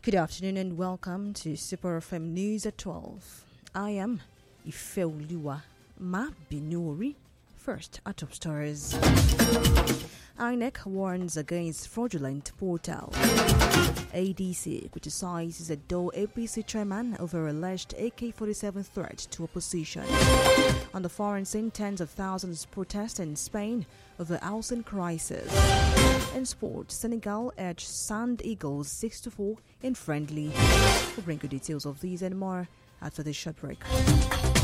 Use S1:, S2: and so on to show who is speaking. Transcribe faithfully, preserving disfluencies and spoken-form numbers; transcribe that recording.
S1: Good afternoon and welcome to Super F M News at twelve. I am Ifeoluwa Mabinuri. First, our top stories. I N E C warns against fraudulent portal. A D C criticizes a Dole A P C chairman over alleged A K forty-seven threat to opposition. On the foreign scene, tens of thousands protest in Spain over housing crisis. In sport, Senegal edged Sand Eagles six to four in friendly. We'll bring you details of these and more after this short break.